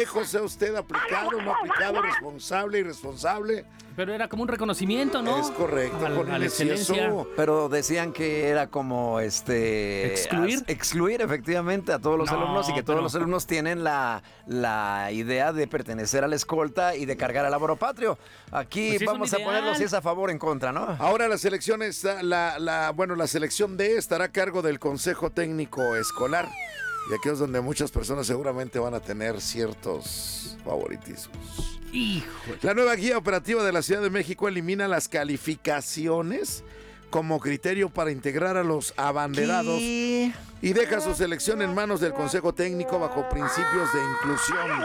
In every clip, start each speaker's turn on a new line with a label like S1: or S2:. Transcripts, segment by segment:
S1: pendejo, sea usted aplicado, no aplicado, responsable, irresponsable.
S2: Pero era como un reconocimiento, ¿no?
S1: Es correcto,
S2: a la excelencia.
S3: Pero decían que era como excluir efectivamente a todos los alumnos y que todos los alumnos tienen la idea de pertenecer a la escolta y de cargar al laboro patrio. Aquí pues vamos a ponerlo si es a favor o en contra, ¿no?
S1: Ahora la selección está, la selección D estará a cargo del Consejo Técnico Escolar. Y aquí es donde muchas personas seguramente van a tener ciertos favoritismos.
S2: Híjole.
S1: La nueva guía operativa de la Ciudad de México elimina las calificaciones como criterio para integrar a los abanderados y deja su selección en manos del Consejo Técnico bajo principios de inclusión.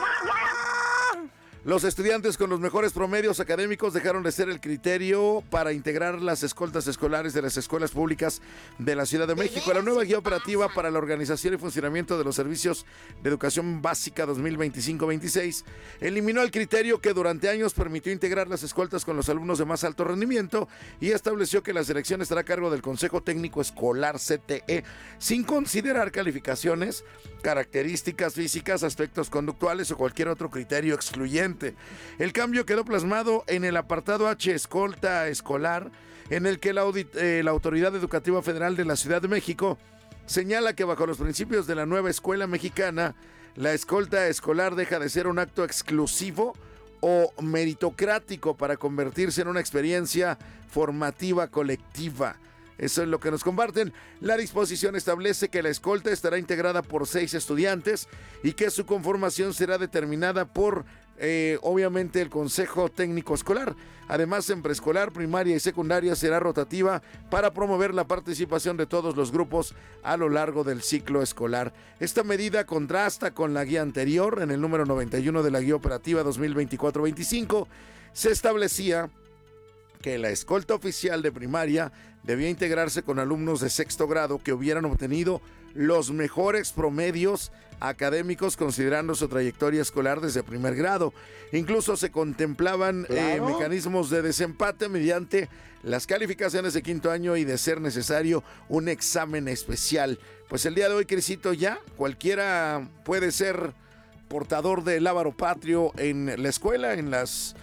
S1: Los estudiantes con los mejores promedios académicos dejaron de ser el criterio para integrar las escoltas escolares de las escuelas públicas de la Ciudad de México. La nueva guía operativa para la organización y funcionamiento de los servicios de educación básica 2025-26 eliminó el criterio que durante años permitió integrar las escoltas con los alumnos de más alto rendimiento y estableció que la selección estará a cargo del Consejo Técnico Escolar CTE, sin considerar calificaciones, características físicas, aspectos conductuales o cualquier otro criterio excluyente. El cambio quedó plasmado en el apartado H, escolta escolar, en el que la Autoridad Educativa Federal de la Ciudad de México señala que bajo los principios de la nueva escuela mexicana, la escolta escolar deja de ser un acto exclusivo o meritocrático para convertirse en una experiencia formativa colectiva. Eso es lo que nos comparten. La disposición establece que la escolta estará integrada por 6 estudiantes y que su conformación será determinada por, obviamente, el Consejo Técnico Escolar. Además, en preescolar, primaria y secundaria será rotativa para promover la participación de todos los grupos a lo largo del ciclo escolar. Esta medida contrasta con la guía anterior. En el número 91 de la Guía Operativa 2024-25 se establecía que la escolta oficial de primaria debía integrarse con alumnos de sexto grado que hubieran obtenido los mejores promedios académicos considerando su trayectoria escolar desde primer grado. Incluso se contemplaban mecanismos de desempate mediante las calificaciones de quinto año y, de ser necesario, un examen especial. Pues el día de hoy, Crisito, ya cualquiera puede ser portador del lábaro patrio en la escuela, en las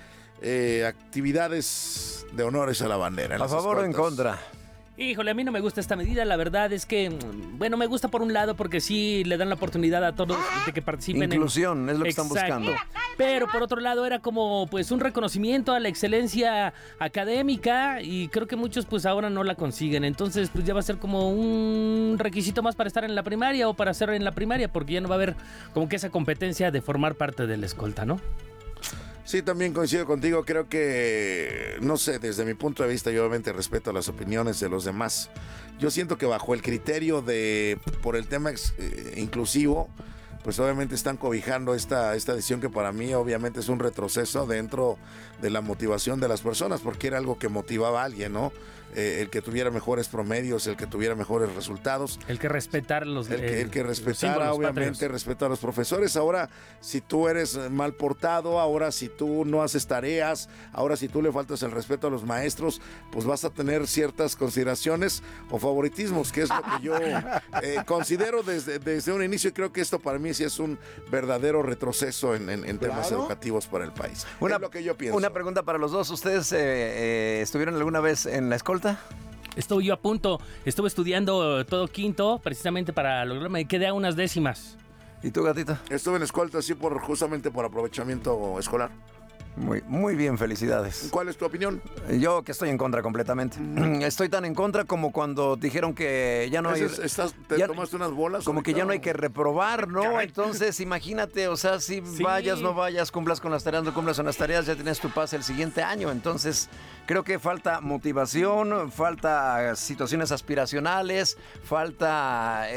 S1: actividades de honores a la bandera.
S3: ¿A favor o en contra?
S2: Híjole, a mí no me gusta esta medida. La verdad es que, bueno, me gusta por un lado porque sí le dan la oportunidad a todos de que participen.
S3: Inclusión, es lo que están buscando.
S2: Pero por otro lado era como pues un reconocimiento a la excelencia académica y creo que muchos pues ahora no la consiguen. Entonces pues ya va a ser como un requisito más para estar en la primaria o para ser en la primaria, porque ya no va a haber como que esa competencia de formar parte de la escolta, ¿no?
S1: Sí, también coincido contigo. Creo que, no sé, desde mi punto de vista, yo obviamente respeto las opiniones de los demás. Yo siento que bajo el criterio por el tema inclusivo, pues obviamente están cobijando esta decisión que para mí obviamente es un retroceso dentro de la motivación de las personas, porque era algo que motivaba a alguien, ¿no? El que tuviera mejores promedios, el que tuviera mejores resultados.
S2: El que respetara
S1: el que respetara, obviamente, respeta a los profesores. Ahora, si tú eres mal portado, ahora si tú no haces tareas, ahora si tú le faltas el respeto a los maestros, pues vas a tener ciertas consideraciones o favoritismos, que es lo que yo considero desde un inicio, y creo que esto para mí sí es un verdadero retroceso en temas educativos para el país. Es lo que yo pienso.
S3: Una pregunta para los dos. ¿Ustedes estuvieron alguna vez en la escolta?
S2: Estuve yo a punto, estuve estudiando todo quinto precisamente para lograrme, quedé a unas décimas.
S3: ¿Y tú, gatita?
S1: Estuve en escolta, sí, justamente por aprovechamiento escolar.
S3: Muy bien, felicidades.
S1: ¿Cuál es tu opinión?
S3: Yo que estoy en contra completamente. Estoy tan en contra como cuando dijeron que ya no hay...
S1: ¿Tomaste unas bolas?
S3: Como que ya no hay que reprobar, ¿no?
S2: Caray.
S3: Entonces, imagínate, o sea, si vayas, no vayas, cumplas con las tareas, no cumplas con las tareas, ya tienes tu pase el siguiente año. Entonces, creo que falta motivación, falta situaciones aspiracionales, falta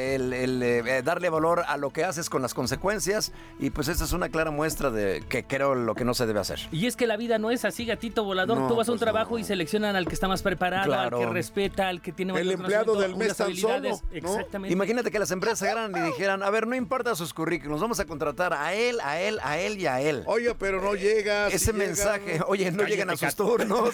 S3: el darle valor a lo que haces con las consecuencias, y pues esta es una clara muestra de que creo lo que no se debe hacer.
S2: Y es que la vida no es así, gatito volador. No, tú vas a un trabajo y seleccionan al que está más preparado,
S3: claro,
S2: al que respeta, al que tiene más
S1: el empleado del mes tan solo, ¿no?
S2: Exactamente.
S3: Imagínate que las empresas agarran y dijeran, a ver, no importa sus currículums, vamos a contratar a él y a él.
S1: Oye, pero no llegas.
S3: Ese mensaje, oye, no llegan a sus turnos.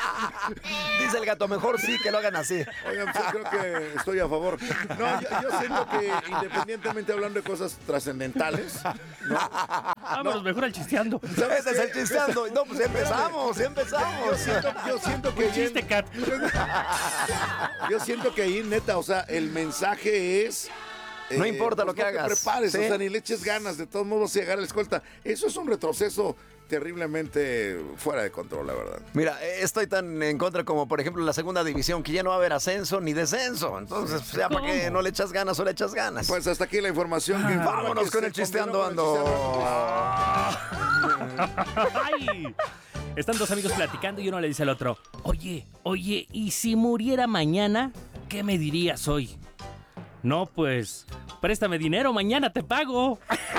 S3: Dice el gato, mejor sí que lo hagan así.
S1: Oigan, pues yo creo que estoy a favor. No, yo siento que independientemente hablando de cosas trascendentales, ¿no?
S2: Vámonos mejor al chisteando.
S3: Ese es el chisteando. No, pues empezamos.
S1: Yo siento que
S2: Chiste, Cat.
S1: yo siento que ahí, neta, o sea, el mensaje es...
S3: No importa lo que
S1: no
S3: hagas.
S1: te prepares,
S3: ¿sí?
S1: o sea, ni le eches ganas. De todos modos, si agarra la escolta. Eso es un retroceso terriblemente fuera de control, la verdad.
S3: Mira, estoy tan en contra como, por ejemplo, la segunda división, que ya no va a haber ascenso ni descenso. Entonces, ya para qué no le echas ganas o le echas ganas.
S1: Pues hasta aquí la información. que informa
S3: Vámonos
S1: que
S3: con
S1: se
S3: el chisteando
S1: combinó con el
S3: ando.
S2: ¡Ay! Están dos amigos platicando y uno le dice al otro, oye, ¿y si muriera mañana, qué me dirías hoy? No, pues, préstame dinero, mañana te pago.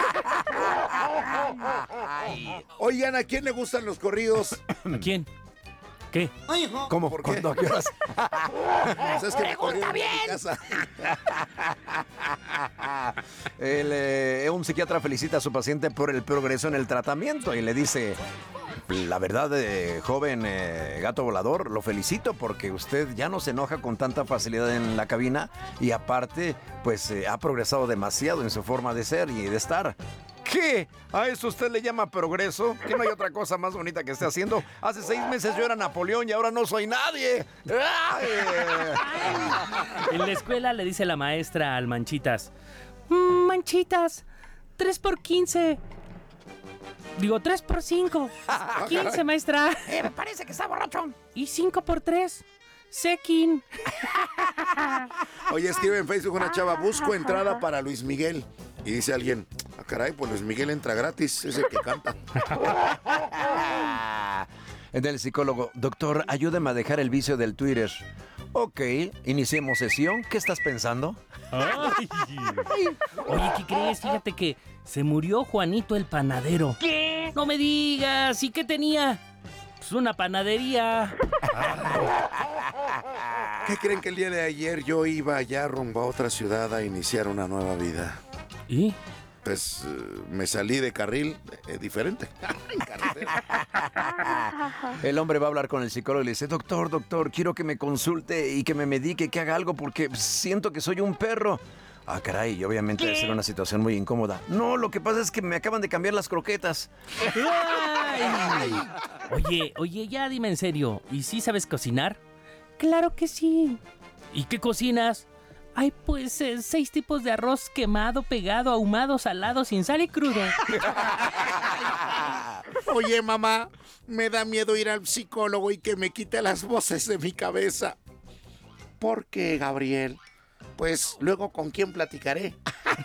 S1: Oigan, ¿a quién le gustan los corridos?
S2: ¿A quién? ¿Qué?
S3: ¿Cómo?
S1: ¿Por qué?
S3: ¿Cuándo? ¿A qué horas?
S1: ¿Sabes que me corrieron de mi casa?
S3: Un psiquiatra felicita a su paciente por el progreso en el tratamiento y le dice, la verdad, joven gato volador, lo felicito porque usted ya no se enoja con tanta facilidad en la cabina y aparte, pues ha progresado demasiado en su forma de ser y de estar. ¿Qué? ¿A eso usted le llama progreso? ¿Que no hay otra cosa más bonita que esté haciendo? Hace 6 meses yo era Napoleón y ahora no soy nadie. ¡Ay!
S2: En la escuela le dice la maestra al Manchitas, Manchitas, 3 por 15. Digo, 3 por 5. 15, maestra.
S3: Me parece que está borracho.
S2: Y 5 por 3. Sequin.
S1: Oye, escribe en Facebook una chava, busco entrada para Luis Miguel. Y dice alguien, caray, pues Luis Miguel entra gratis, es el que canta.
S3: Del psicólogo, doctor, ayúdame a dejar el vicio del Twitter. Ok, iniciemos sesión. ¿Qué estás pensando?
S2: Ay. Oye, ¿qué crees? Fíjate que se murió Juanito el panadero. ¿Qué? No me digas. ¿Y qué tenía? Pues una panadería.
S1: ¿Qué creen que el día de ayer yo iba allá rumbo a otra ciudad a iniciar una nueva vida?
S2: ¿Y?
S1: Pues me salí de carril diferente.
S3: El hombre va a hablar con el psicólogo y le dice, doctor, quiero que me consulte y que me medique, que haga algo porque siento que soy un perro. Ah, caray, y obviamente debe ser una situación muy incómoda. No, lo que pasa es que me acaban de cambiar las croquetas.
S2: Ay. Oye, ya dime en serio. ¿Y sí sabes cocinar? Claro que sí. ¿Y qué cocinas? Ay, pues 6 tipos de arroz quemado, pegado, ahumado, salado, sin sal y crudo.
S1: Oye, mamá, me da miedo ir al psicólogo y que me quite las voces de mi cabeza. ¿Por qué, Gabriel? Pues luego, ¿con quién platicaré?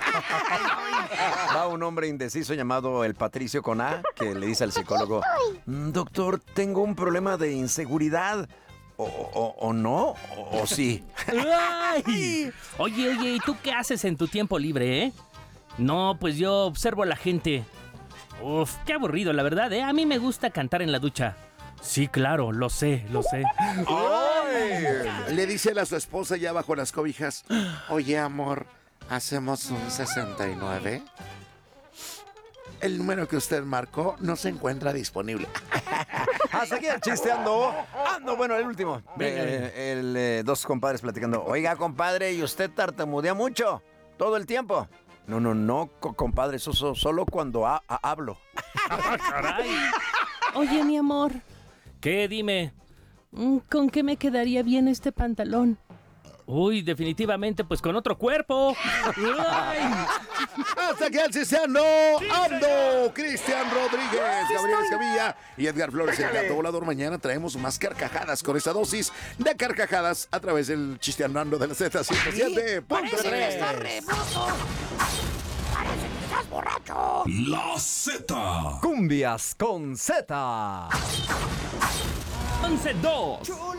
S3: Va un hombre indeciso llamado el Patricio con A, que le dice al psicólogo, doctor, tengo un problema de inseguridad. ¿O no? ¿O sí?
S2: Ay. Oye, ¿y tú qué haces en tu tiempo libre, No, pues yo observo a la gente. Uf, qué aburrido, la verdad, A mí me gusta cantar en la ducha. Sí, claro, lo sé.
S3: ¡Ay!
S1: Le dice él a su esposa ya bajo las cobijas, oye, amor, ¿hacemos un 69? El número que usted marcó no se encuentra disponible.
S3: Hasta aquí el chisteando. Bueno, el último. Dos compadres platicando. Oiga, compadre, ¿y usted tartamudea mucho? ¿Todo el tiempo? No, compadre, eso solo cuando hablo.
S2: Caray. Oye, mi amor. ¿Qué? Dime. ¿Con qué me quedaría bien este pantalón? Uy, definitivamente, pues con otro cuerpo. Ay.
S1: Hasta aquí el Ciseando, Ando, Cristian Rodríguez, Gabriel Escamilla y Edgar Flores, el gato volador. Mañana traemos más carcajadas con esta dosis de carcajadas a través del Chisteando Ando de la Z107.
S4: Parece que estás rebozo. Parece que estás borracho.
S5: La Z.
S3: Cumbias con Z.
S2: 11-2.